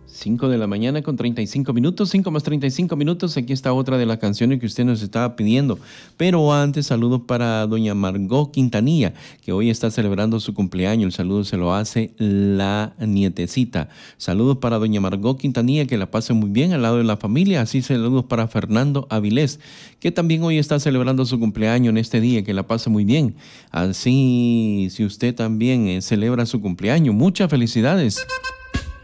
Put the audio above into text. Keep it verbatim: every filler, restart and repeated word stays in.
cinco de la mañana con treinta y cinco minutos, cinco más treinta y cinco minutos. Aquí está otra de las canciones que usted nos estaba pidiendo. Pero antes, saludos para doña Margot Quintanilla, que hoy está celebrando su cumpleaños. El saludo se lo hace la nietecita. Saludos para doña Margot Quintanilla, que la pase muy bien al lado de la familia. Así saludos para Fernando Avilés, que también hoy está celebrando su cumpleaños en este día, que la pase muy bien. Así, si usted también eh, celebra su cumpleaños, muchas felicidades.